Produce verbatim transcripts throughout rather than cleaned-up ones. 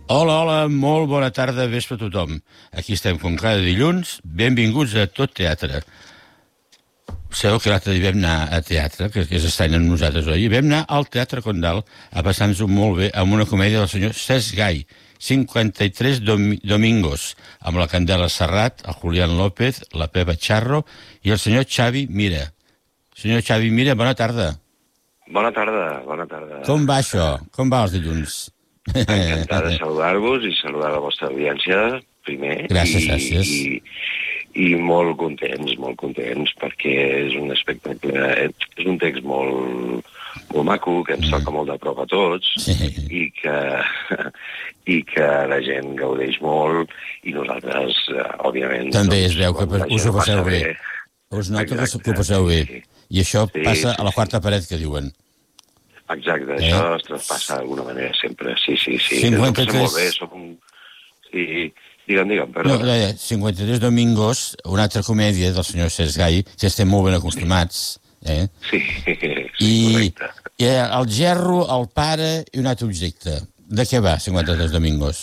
Hola, hola, molt bona tarda, vespre a tothom. Aquí estem com cada dilluns. Benvinguts a Tot Teatre. Sabeu que l'altre dia vam anar a teatre, que és estrany amb nosaltres, oi? I vam anar al Teatre Condal a passar-nos-ho molt bé amb una comèdia del senyor Cesc Gai, cinquanta-tres Domingos, amb la Candela Serrat, el Julián López, la Pepa Charro i el senyor Xavi Mira. Senyor Xavi Mira, bona tarda. Bona tarda, bona tarda. Com va això? Com va els dilluns? Encantat de saludar-vos i saludar la vostra audiència, primer. Gràcies, i, gràcies. I, I molt contents, molt contents, perquè és un espectacle, és un text molt, molt maco, que ens toca molt de prop a tots, Sí. i, que, i que la gent gaudeix molt, i nosaltres, òbviament... També es doncs, veu que quan la us gent ho passeu passa bé. Us noto que Exacte, que ho passeu bé. sí, sí. I això Sí, passa sí, a la sí. quarta paret, que diuen. Exacte, Eh? això es traspassa d'alguna manera sempre, sí, sí, sí. cinquanta-tres Ens ho passem molt bé, som un... Sí, digue'm, digue'm, No, perdó. deia, cinquanta-tres Domingos, una altra comèdia del senyor Cesc Gai, que estem molt ben acostumats, eh? Sí, sí, I, correcte. I el gerro, el pare i un altre objecte. De què va, cinquanta-tres Domingos?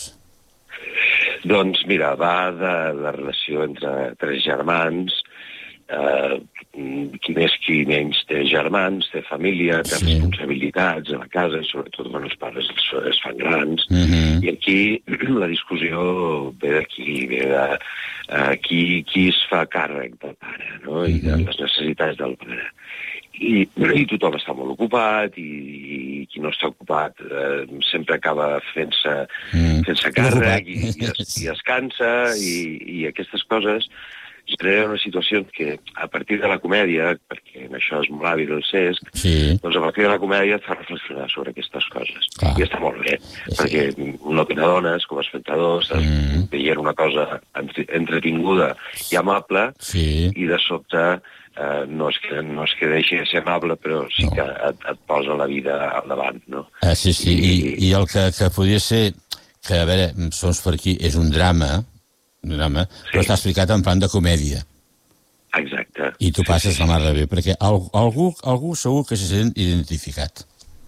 Doncs mira, va de la relació entre tres germans, eh, qui més qui menys té germans, té família, té Sí. responsabilitats a la casa, i sobretot quan els pares es, es fan grans. Mhm. I aquí la discussió ve d'aquí, ve de uh, qui, qui es fa càrrec del pare, no? I de les necessitats del pare. I, i tothom està molt ocupat, i, i qui no està ocupat eh, sempre acaba fent-se Mm. fent-se càrrec, i, Ocupat. i, es, i es cansa, i, i aquestes coses generen una situació que, a partir de la comèdia, perquè en això és molt hàbil el Cesc, Sí. doncs a partir de la comèdia et fa reflexionar sobre aquestes coses. Clar. I està molt bé, Sí. perquè no té dones com a espectadors, estàs Mm. veient una cosa entre- entretinguda i amable, Sí. i de sobte eh, no, és que, no és que deixi de ser amable, però sí No. que et, et posa la vida al davant, no? Ah, sí, sí, i, i el que, que podria ser, que a veure, Sons per aquí, és un drama, un drama, sí. Però està explicat en plan de comèdia. Exacte. I tu Sí, passes sí, la mar de bé, perquè al- algú, algú segur que se sent identificat.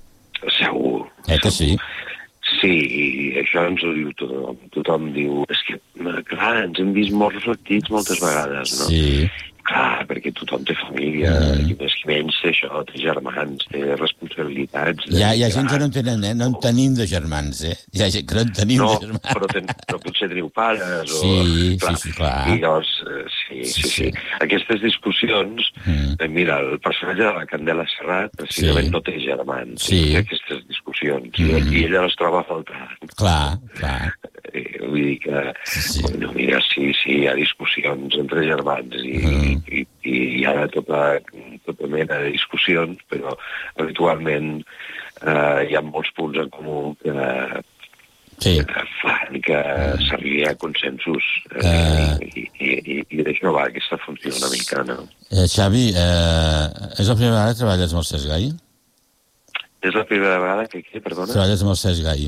Segur. Eh que sí? Sí, i això ens ho diu tothom. Tothom diu, és que, clar, ens hem vist molt reflectits moltes vegades, no? Sí. Clar, perquè tothom té família, Mm. i més qui menys té això, té germans, té responsabilitats. Hi ha, hi ha gent que no en tenen, eh? No en tenim de germans, eh? Hi ha gent que no en tenim No, de germans. però, ten, però potser teniu pares o... Sí, sí, sí, clar. I llavors, eh, sí, sí, Sí, sí, sí. sí. Aquestes discussions, Mm. eh, mira, el personatge de la Candela Serrat precisament Sí. no té germans, Sí. té aquestes discussions, Mm. i ella les troba a faltar. Clar, clar. Eh, vull dir que, Sí, sí. bueno, mira, sí, sí, hi ha discussions entre germans i, Mm. i, i hi ha tota, tota mena de discussions, però habitualment eh, hi ha molts punts en comú que, Sí. que fan que s'arribi a consensos, eh, Eh. i, i, i, i d'això va aquesta funció una mica, no? Eh, Xavi, eh, és la primera vegada que treballes amb el Cesc Gai? És la primera vegada que, què, perdona? Treballes amb el Cesc Gai.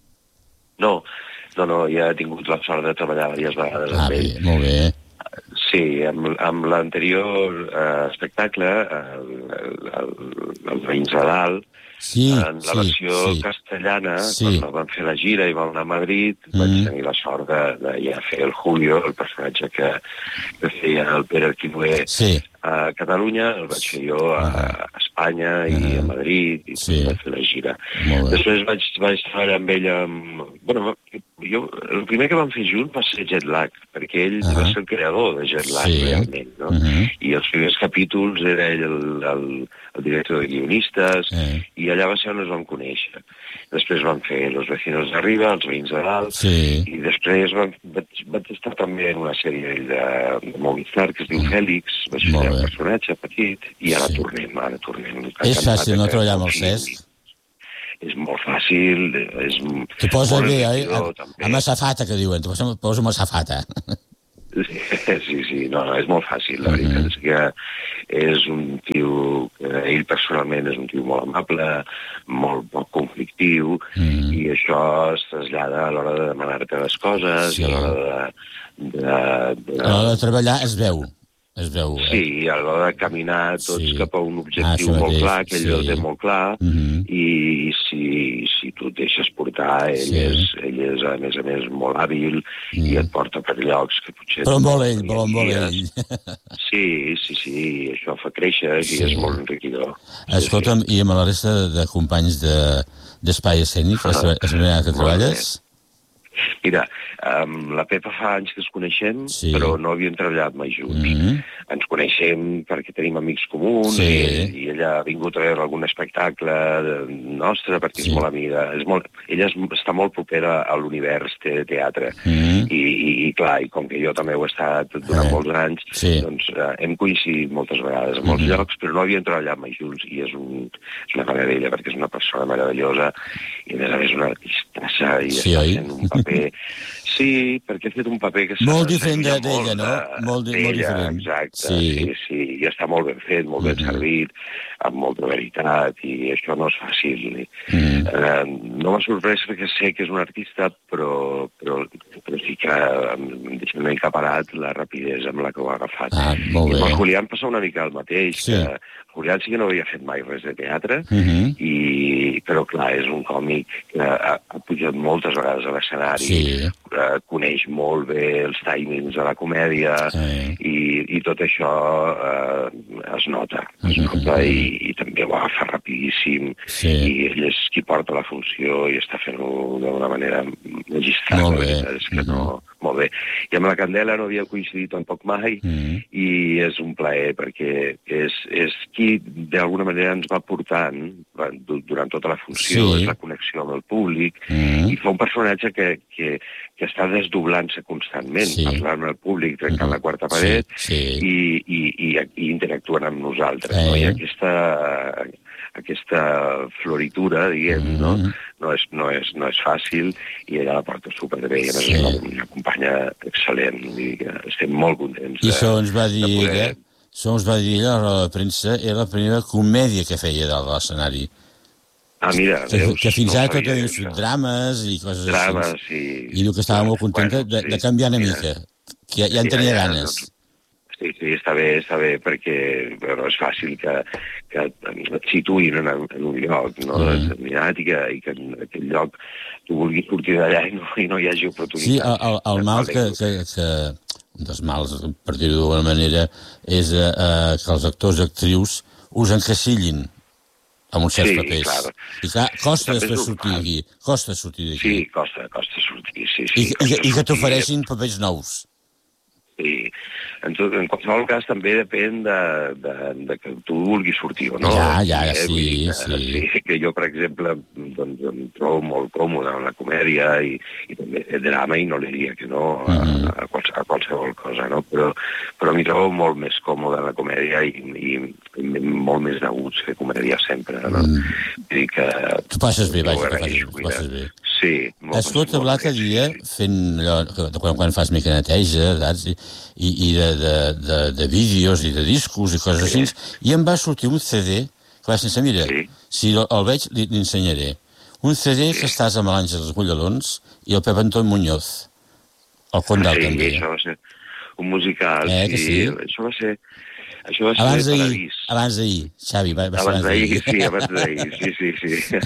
No, no, no, ja he tingut la sort de treballar diverses vegades Ah, amb bé, ell. molt bé. Sí, amb, amb l'anterior eh, espectacle, el, el, el, el Veïns de Dalt, Sí, en la sí, versió sí. castellana, Sí. quan van fer la gira i van anar a Madrid, Mm. vaig tenir la sort de, de ja fer el Julio, el personatge que, que feia el Pere Arquinué Sí, a Catalunya, el vaig fer jo a, a Espanya i a Madrid, i Sí. vaig fer la gira. Molt bé. Després vaig, vaig treballar amb ell amb... Bueno, jo, el primer que vam fer junts va ser Jetlag, perquè ell Ah. va ser el creador de Jetlag, Sí. realment, no? Mhm. I els primers capítols era ell el, el, el director de guionistes, Eh. i allà va ser on ens vam conèixer. Després vam fer Los vecinos de arriba, Els veïns de dalt, sí. i després vam, vaig, vaig estar també en una sèrie de, de Movistar que es diu Fèlix, vaig fer Molt un bé. personatge petit, i ara Sí. tornem, ara tornem. És fàcil no Encantat treballar amb el que- Cesc? És molt fàcil, és T'hi posa molt bé, oi? enriquidor, Amb, també. amb la safata, que diuen. T'hi posa, posa amb la safata. Sí, sí, no, no, és molt fàcil, la veritat Mhm. és que és un tio, que ell personalment és un tio molt amable, molt poc conflictiu, Mhm. i això es trasllada a l'hora de demanar-te les coses, Sí. i a l'hora de... de, de... A l'hora de treballar es veu. Es veu, eh? Sí, a l'hora de caminar tots Sí. cap a un objectiu Ah, això molt mateix, clar, que ell sí. el té molt clar, Mhm. i si, si tu et deixes portar tocar, ell, Sí. és, ell és, a més a més, molt hàbil Mm. i et porta per llocs que potser... Però tu molt no ell, però molt coneixies. ell. Sí, sí, sí, això fa créixer Sí. i és molt enriquidor. Escolta'm, Sí, i amb la resta de, de companys de, d'Espai Escènic, és la és la manera que Molt treballes? sí. Mira, um, la Pepa fa anys que es coneixem, Sí. però no havíem treballat mai junts. Mm -hmm. Ens coneixem perquè tenim amics comuns Sí. i, i ella ha vingut a veure algun espectacle de- nostre perquè Sí. és molt amiga. És molt, ella és, està molt propera a l'univers de teatre. Mm -hmm. I, i, I clar, i com que jo també ho he estat durant Eh. molts anys, Sí. doncs eh, hem coincidit moltes vegades en molts Mhm. llocs, però no havíem treballat mai junts i és, un, és una meravella perquè és una persona meravellosa i a més a més una artistassa i Sí, està oi? fent un paper... Sí, perquè ha fet un paper que... Molt s'ha- diferent s'allunya de- d'ella, molt no? de- Molt di- molt d'ella, diferent. Exacte, Sí. sí. sí, sí, i està molt ben fet, molt ben Mhm. servit, amb molta veritat, i això no és fàcil. Mhm. Eh, no m'ha sorprès perquè sé que és un artista, però, però, però sí que em deixa una mica parat la rapidesa amb la que ho ha agafat. Ah, molt I amb bé. el Julián passa una mica el mateix, Sí. que el Julián sí que no havia fet mai res de teatre, Mhm. i, però clar, és un còmic que ha, ha pujat moltes vegades a l'escenari, Sí. eh, coneix molt bé els timings de la comèdia, Eh. i, i tot això eh, es nota, es Mhm. nota i, i també ho agafa rapidíssim, Sí. i ell és qui porta la funció i està fent-ho d'una manera magistral. Molt la bé. veritat és que no... Molt bé. I amb la Candela no havia coincidit tampoc mai, Mhm. i és un plaer perquè és, és qui d'alguna manera ens va portant va, du- durant tota la funció, Sí. és la connexió amb el públic, Mhm. i fa un personatge que, que, que està desdoblant-se constantment, Sí. parlant amb el públic, trencant Mhm. la quarta paret, Sí, sí. i, i, i, i interactuant amb nosaltres. Eh. No? I aquesta, aquesta floritura, diguem, no? Mhm. No és, no, és, no és fàcil, i ella la porta superbé, i a més Sí. és una, una companya excel·lent, vull dir que estem molt contents I de, això ens va dir de poder... ella, això ens va dir ella a la roda de premsa, era la primera comèdia que feia dalt de l'escenari. Ah, mira, Que, veus, que fins no ara ho tot sabia, havia això. sigut drames i coses Drames, així. sí. I diu que estava molt contenta Bueno, de, sí. de canviar una Mira. mica, que ja, ja en Ja, tenia ja, ganes. doncs, Sí, sí, està bé, està bé, perquè bueno, és fàcil que, que et situïn en, en un lloc, no?, Mm. determinat, i que, i que en aquell lloc tu vulguis sortir d'allà i no, i no hi hagi oportunitats. Sí, el, el, el mal que, que, que... Un dels mals, per dir-ho d'alguna manera, és eh, eh, que els actors i actrius us encasillin amb uns certs Sí, papers. clar. I clar, costa També és després sortir normal. d'aquí. Costa sortir d'aquí. Sí, costa, costa sortir, sí, I, sí. i, costa i que sortir. t'ofereixin papers nous. Sí. En, tot, en qualsevol cas també depèn de, de, de que tu vulguis sortir o no. Ja, ja, Eh, sí, vull dir que, sí. sí. Que jo, per exemple, doncs, em trobo molt còmode en la comèdia i, i també el drama, i no li diria que no a, Mhm. a, quals, a qualsevol cosa, no? Però, però m'hi trobo molt més còmode en la comèdia i, i, i molt més de gust fer comèdia sempre, no? Mm. Vull dir que... Tu passes bé, ho vaja, que agraeixo, passes, mira. passes bé. Sí. molt- Escolta, molt l'altre bé, dia, sí, sí. fent allò, que- quan, quan fas mica neteja, saps? I, i, i de, de, de, de vídeos i de discos i coses Sí. així, i em va sortir un C D que vaig pensar, mira, Sí. si el, el veig li, li ensenyaré. Un C D Sí. que estàs amb l'Àngels Bullolons i el Pep Antón Muñoz. El Condal, sí, també. això va ser un musical, Eh, que sí? Això va ser... Això va Abans ser d'ahir, Paradís. abans d'ahir, Xavi, va, va ser Abans d'ahir, sí, abans d'ahir, sí, sí, sí.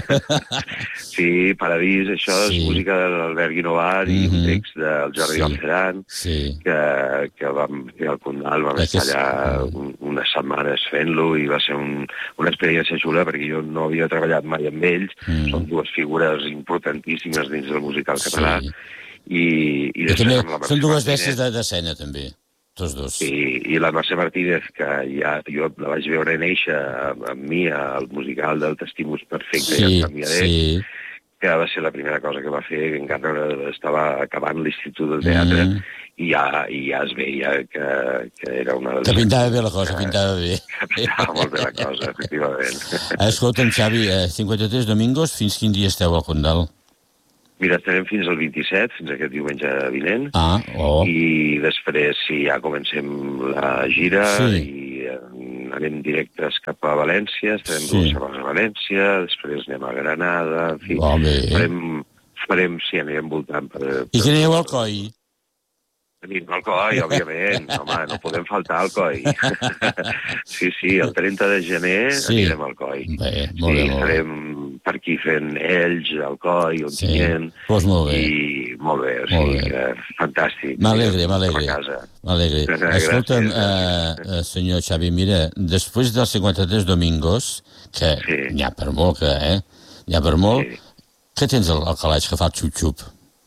Sí, Paradís, això Sí. és música de l'Albert Guinovar i Mhm. un text del Jordi Sí. Galceran, Sí. que, que vam fer al Condal, vam Que estar és- allà un, unes setmanes fent-lo, i va ser un, una experiència xula, perquè jo no havia treballat mai amb ells. Mm. Són dues figures importantíssimes dins del musical català. Sí. I, i I després també amb la Mercè són dues Martínez. bèsties de- d'escena, també, tots dos. I, i la Mercè Martínez, que ja jo la vaig veure néixer amb, amb mi al musical del T'estimus perfecte i Sí, et canviaré, sí. que va ser la primera cosa que va fer, que encara estava acabant l'Institut de Teatre, Mm. i, ja, i ja es veia que, que era una de les... Que pintava bé la cosa, pintava bé. Que pintava molt bé la cosa, efectivament. Escolta'm, Xavi, eh, cinquanta-tres domingos, fins quin dia esteu al Condal? Mira, estarem fins al vint-i-set, fins aquest diumenge vinent, Ah, oh. i després, sí, ja comencem la gira, Sí. i eh, anem directes cap a València, estarem Sí. dues setmanes a València, després anem a Granada, en fi, Oh, bé. farem, farem, sí, anirem voltant per... I que aneu al coi? Tenim el coi, òbviament, home, no podem faltar al coi. Sí, sí, el trenta de gener Sí. anirem al coi. Bé, molt Sí, bé, molt bé. farem, per aquí fent Elx, Alcoi, Ontinyent... Sí, doncs molt bé. I molt bé, o molt sigui, bé. que fantàstic. M'alegre, m'alegre. M'alegre. Escolta'm, eh, senyor Xavi, mira, després dels cinquanta-tres domingos, que sí. n'hi ha per molt, que, eh? N'hi ha per molt, sí. Què tens al, al calaix que fa el xup-xup?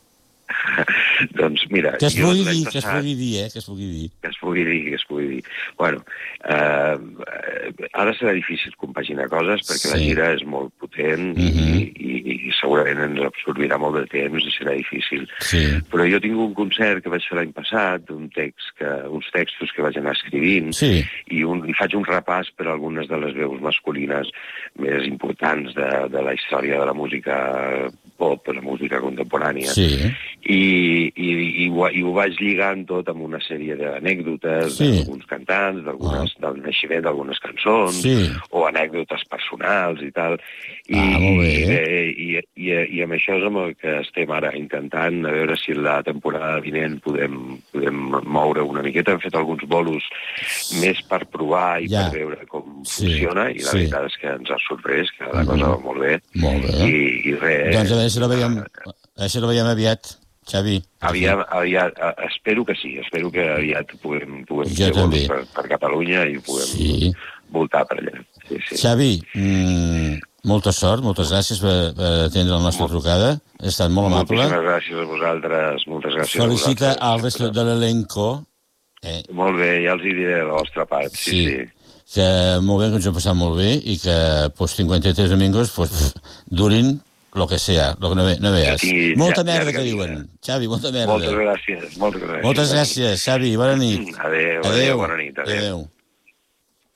Doncs mira... Que es pugui dir, que es pugui dir, eh? Que es pugui dir. Que es pugui dir, que es pugui dir. Bueno, eh, ara serà difícil compaginar coses perquè sí. la gira és molt potent uh-huh. i, i, i segurament ens absorbirà molt de temps i serà difícil. Sí. Però jo tinc un concert que vaig fer l'any passat, un text que, uns textos que vaig anar escrivint sí. i, un, i faig un repàs per a algunes de les veus masculines més importants de, de la història de la música pop, de la música contemporània. Sí. I, i, i, ho, i ho vaig lligant tot amb una sèrie d'anècdotes sí. d'alguns cantants, d'algunes, ah. del naixement d'algunes cançons, sí. o anècdotes personals i tal. I, ah, molt bé. I, i, i, i amb això és amb el que estem ara intentant, a veure si la temporada vinent podem, podem moure una miqueta. Hem fet alguns bolos més per provar i ja. per veure com sí. funciona, i la sí. veritat és que ens ha sorprès, que la cosa va molt bé. Molt bé. I, i res... Doncs a veure si la veiem, a veure si la veiem aviat. Xavi. Aviat, aviat, espero que sí, espero que aviat puguem, puguem fer vols per, per Catalunya i puguem sí. voltar per allà. Sí, sí. Xavi, mmm, molta sort, moltes gràcies per, per atendre la nostra Molt... trucada. Ha estat molt amable. Moltíssimes gràcies a vosaltres, moltes gràcies Felicita a vosaltres. al resto de l'elenco. Eh. Molt bé, ja els hi diré de la vostra part, sí, sí. sí. Que molt bé, que ens ho hem passat molt bé i que pues, cinquanta-tres domingos pues, durin lo que sea, lo que no, ve, no veas. Sí, molta ja, merda ja, que diuen. Xavi, molta merda. Moltes gràcies, moltes gràcies. Moltes gràcies, Xavi, bona nit. Adéu, adéu, adéu bona nit. Adéu. adéu.